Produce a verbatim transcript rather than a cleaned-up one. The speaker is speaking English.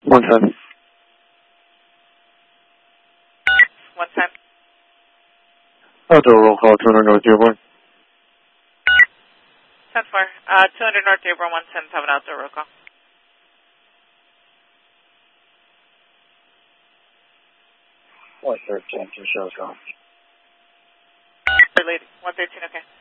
one ten. one ten. Outdoor roll call, two hundred North Dearborn. ten four. Uh, two hundred North Dearborn, one ten, have an outdoor roll call. one thirteen, two shows gone. one thirteen, okay.